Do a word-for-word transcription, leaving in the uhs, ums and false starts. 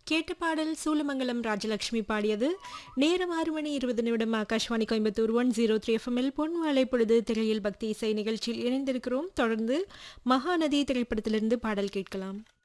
கேட்ட பாடல் சூலமங்கலம் ராஜலட்சுமி பாடியது. நேரம் ஆறு மணி இருபது நிமிடம். Akashvani Coimbatore one zero three எஃப்எம்எல் பொன்வாலை பொழுது திரையில் பக்தி இசை நிகழ்ச்சியில் இணைந்திருக்கிறோம். தொடர்ந்து மகாநதி திரைப்படத்திலிருந்து பாடல் கேட்கலாம்.